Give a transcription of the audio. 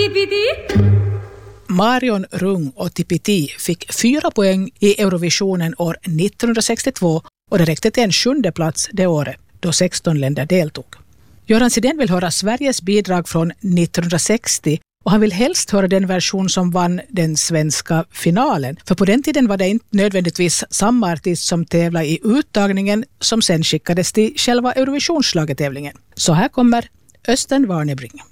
Marion Rung och Tipiti fick 4 poäng i Eurovisionen år 1962 och det räckte till en 7:e plats det året då 16 länder deltog. Göran Sidén vill höra Sveriges bidrag från 1960 och han vill helst höra den version som vann den svenska finalen. För på den tiden var det inte nödvändigtvis samma artist som tävlade i uttagningen som sen skickades till själva Eurovisionsschlagertävlingen. Så här kommer Östen Warnerbring.